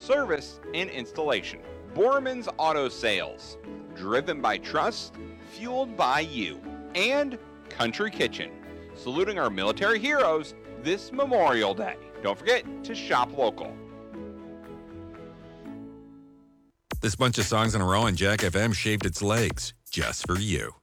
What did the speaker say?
service and installation. Borman's Auto Sales, driven by trust, fueled by you. And Country Kitchen, saluting our military heroes this Memorial Day. Don't forget to shop local. This bunch of songs in a row on Jack FM shaved its legs just for you.